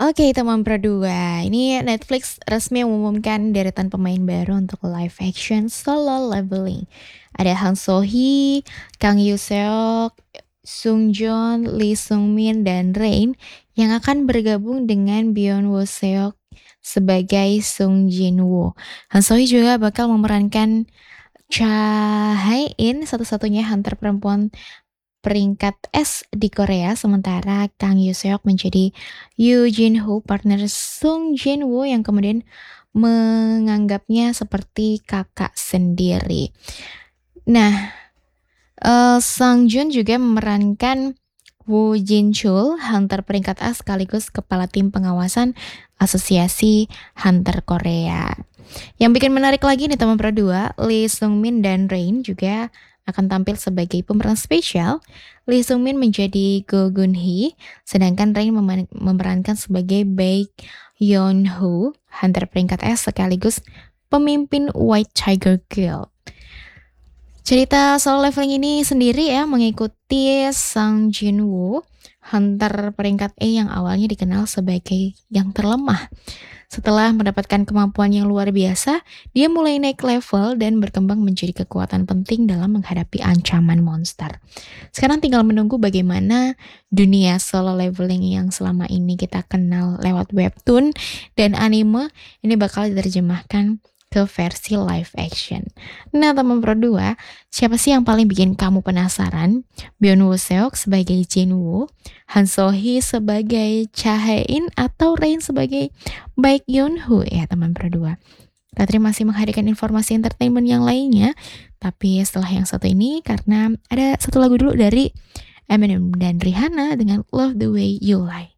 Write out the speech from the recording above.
Oke, teman Pro2. Ini Netflix resmi mengumumkan deretan pemain baru untuk live action Solo Leveling. Ada Han So-hee, Kang Yoo-seok, Sung Joon, Lee Sung Min, dan Rain yang akan bergabung dengan Byung Woo Seok sebagai Sung Jin Woo. Han So-hee juga bakal memerankan Cha Hae-in, satu-satunya hunter perempuan peringkat S di Korea, sementara Kang Yoo-seok menjadi Yoo Jin-ho, partner Sung Jin-woo yang kemudian menganggapnya seperti kakak sendiri. Nah, Sang Jun juga memerankan Woo Jin-chul, hunter peringkat A sekaligus kepala tim pengawasan Asosiasi Hunter Korea. Yang bikin menarik lagi nih teman Pro2, Lee Sung Min dan Rain juga akan tampil sebagai pemeran spesial. Lee Sung Min menjadi Go Gun Hee, sedangkan Rain memerankan sebagai Baek Yeon Ho, hunter peringkat S sekaligus pemimpin White Tiger Guild. Cerita Solo Leveling ini sendiri ya mengikuti Sang Jin Woo, hunter peringkat E yang awalnya dikenal sebagai yang terlemah. Setelah mendapatkan kemampuan yang luar biasa, dia mulai naik level dan berkembang menjadi kekuatan penting dalam menghadapi ancaman monster. Sekarang tinggal menunggu bagaimana dunia Solo Leveling yang selama ini kita kenal lewat webtoon dan anime ini bakal diterjemahkan ke versi live action. Nah, teman Pro2, siapa sih yang paling bikin kamu penasaran? Byung Woo Seok sebagai Jin Woo, Han So-hee sebagai Cha Hae-in, atau Rain sebagai Baek Yeon Ho ya teman Pro2. Ratri masih menghadirkan informasi entertainment yang lainnya, tapi setelah yang satu ini karena ada satu lagu dulu dari Eminem dan Rihanna dengan Love the Way You Lie.